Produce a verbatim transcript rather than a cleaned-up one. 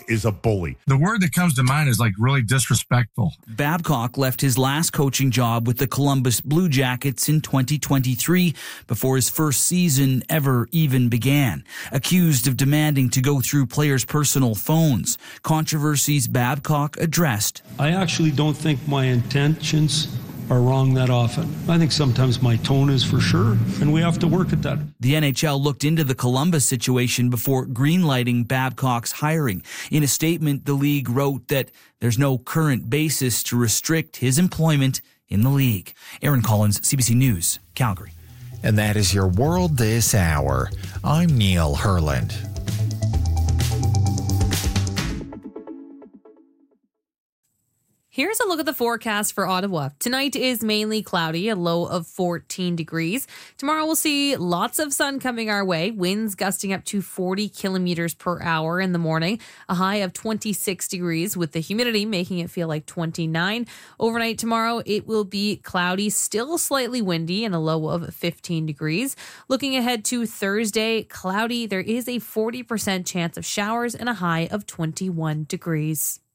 is a bully. The word that comes to mind is like really disrespectful. Babcock left his last coaching job with the Columbus Blue Jackets in twenty twenty-three before his first season ever even began, accused of demanding to go through players' personal phones, controversies Babcock addressed. I actually don't think my intentions are wrong that often. I think sometimes my tone is for sure, and we have to work at that. The N H L looked into the Columbus situation before greenlighting Babcock's hiring. In a statement, the league wrote that there's no current basis to restrict his employment in the league. Aaron Collins, C B C News, Calgary. And that is your World This Hour. I'm Neil Herland. Here's a look at the forecast for Ottawa. Tonight is mainly cloudy, a low of fourteen degrees. Tomorrow we'll see lots of sun coming our way, winds gusting up to forty kilometers per hour in the morning, a high of twenty-six degrees with the humidity making it feel like twenty-nine. Overnight tomorrow it will be cloudy, still slightly windy, and a low of fifteen degrees. Looking ahead to Thursday, cloudy, there is a forty percent chance of showers and a high of twenty-one degrees.